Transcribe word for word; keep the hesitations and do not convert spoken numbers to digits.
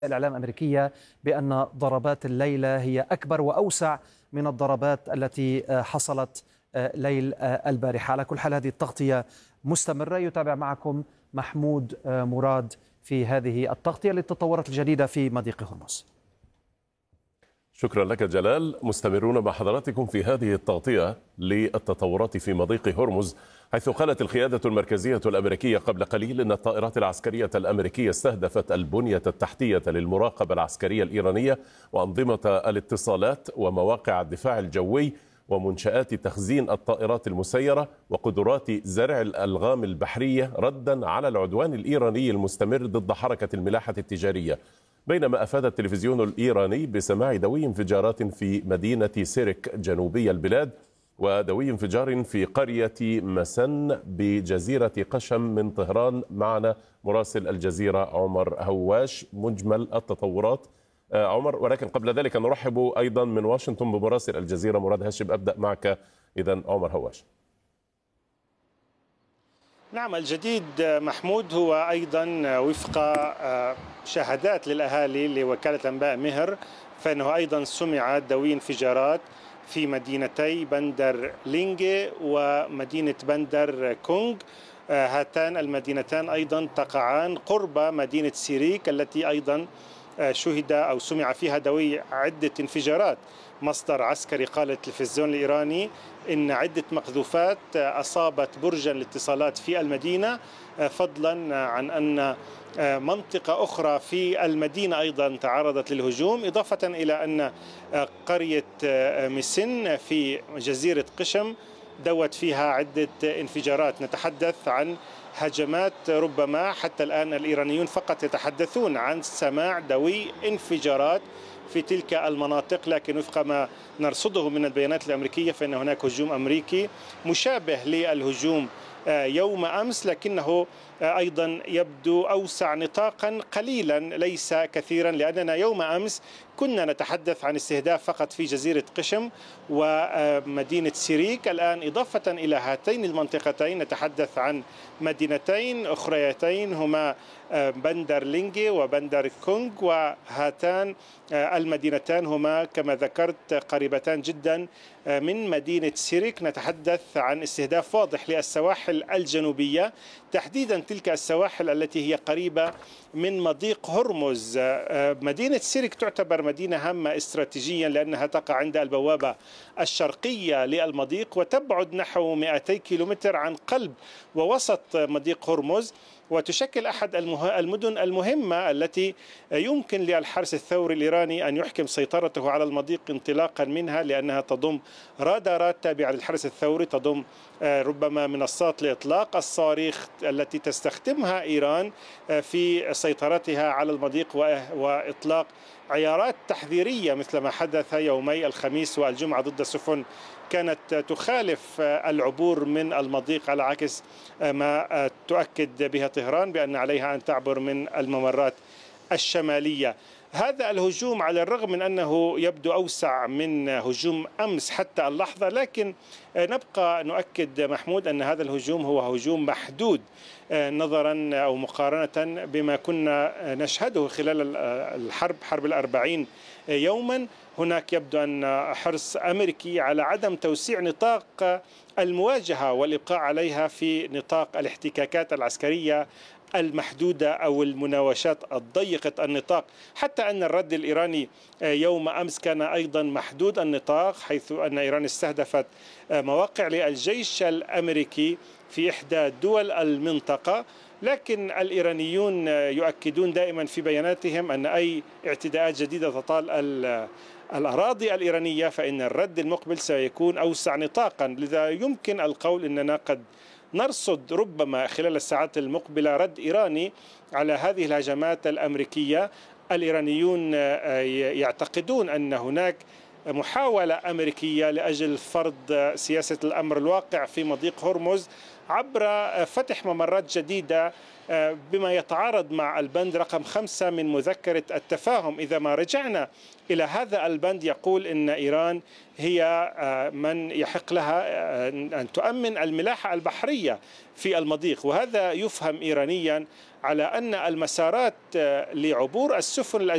الإعلام الأمريكية بأن ضربات الليلة هي أكبر وأوسع من الضربات التي حصلت ليل البارحة. على كل حال هذه التغطية مستمرة، يتابع معكم محمود مراد في هذه التغطية للتطورات الجديدة في مضيق هرمز. شكرا لك جلال. مستمرون مع حضراتكم في هذه التغطية للتطورات في مضيق هرمز، حيث قالت القيادة المركزية الأمريكية قبل قليل أن الطائرات العسكرية الأمريكية استهدفت البنية التحتية للمراقبة العسكرية الإيرانية وأنظمة الاتصالات ومواقع الدفاع الجوي ومنشآت تخزين الطائرات المسيرة وقدرات زرع الألغام البحرية ردا على العدوان الإيراني المستمر ضد حركة الملاحة التجارية. بينما أفاد التلفزيون الإيراني بسماع دوي انفجارات في مدينة سيرك جنوبي البلاد ودوي انفجار في قرية مسن بجزيرة قشم من طهران. معنا مراسل الجزيرة عمر هواش مجمل التطورات. عمر، ولكن قبل ذلك نرحب أيضا من واشنطن بمراسل الجزيرة مراد هاشم. أبدأ معك إذن عمر هواش. نعم، الجديد محمود هو أيضا وفق شهادات للأهالي لوكالة أنباء مهر، فإنه أيضا سمع دوي انفجارات في مدينتي بندر لينجي ومدينة بندر كونغ. هاتان المدينتان أيضا تقعان قرب مدينة سيريك التي أيضا شهد أو سمع فيها دوي عدة انفجارات. مصدر عسكري قال للتلفزيون الإيراني إن عدة مقذوفات أصابت برجا الاتصالات في المدينة، فضلا عن أن منطقة أخرى في المدينة أيضا تعرضت للهجوم، إضافة إلى أن قرية مسن في جزيرة قشم دوت فيها عدة انفجارات. نتحدث عن هجمات، ربما حتى الآن الإيرانيون فقط يتحدثون عن سماع دوي انفجارات في تلك المناطق، لكن وفق ما نرصده من البيانات الأمريكية فإن هناك هجوم أمريكي مشابه للهجوم يوم أمس، لكنه أيضا يبدو أوسع نطاقا قليلا ليس كثيرا، لأننا يوم أمس كنا نتحدث عن استهداف فقط في جزيرة قشم ومدينة سيريك. الآن إضافة إلى هاتين المنطقتين نتحدث عن مدينتين أخريتين هما بندر لينجي وبندر كونغ، وهاتان المدينتان هما كما ذكرت قريبتان جدا من مدينة سيريك. نتحدث عن استهداف واضح للسواحل الجنوبية، تحديدا تلك السواحل التي هي قريبة من مضيق هرمز. مدينة سيريك تعتبر مدينة هامة استراتيجيا لأنها تقع عند البوابة الشرقية للمضيق وتبعد نحو مئتي كيلومتر عن قلب ووسط مضيق هرمز، وتشكل أحد المدن المهمة التي يمكن للحرس الثوري الإيراني أن يحكم سيطرته على المضيق انطلاقا منها، لأنها تضم رادارات تابعة للحرس الثوري، تضم ربما منصات لإطلاق الصواريخ التي تستخدمها إيران في سيطرتها على المضيق وإطلاق عيارات تحذيرية مثل ما حدث يومي الخميس والجمعة ضد السفن كانت تخالف العبور من المضيق، على عكس ما تؤكد بها طهران بأن عليها أن تعبر من الممرات الشمالية. هذا الهجوم على الرغم من أنه يبدو أوسع من هجوم أمس حتى اللحظة، لكن نبقى نؤكد محمود أن هذا الهجوم هو هجوم محدود نظرا أو مقارنة بما كنا نشهده خلال الحرب حرب الأربعين يوما. هناك يبدو أن حرص أمريكي على عدم توسيع نطاق المواجهة والإبقاء عليها في نطاق الاحتكاكات العسكرية المحدودة أو المناوشات الضيقة النطاق، حتى أن الرد الإيراني يوم أمس كان أيضا محدود النطاق، حيث أن إيران استهدفت مواقع للجيش الأمريكي في إحدى دول المنطقة. لكن الإيرانيون يؤكدون دائما في بياناتهم أن أي اعتداءات جديدة تطال الأراضي الإيرانية فإن الرد المقبل سيكون أوسع نطاقا، لذا يمكن القول أننا قد نرصد ربما خلال الساعات المقبلة رد إيراني على هذه الهجمات الأمريكية. الإيرانيون يعتقدون أن هناك محاولة أمريكية لأجل فرض سياسة الأمر الواقع في مضيق هرمز عبر فتح ممرات جديدة بما يتعارض مع البند رقم خمسة من مذكرة التفاهم. إذا ما رجعنا إلى هذا البند يقول إن إيران هي من يحق لها أن تؤمن الملاحة البحرية في المضيق، وهذا يفهم إيرانيا على أن المسارات لعبور السفن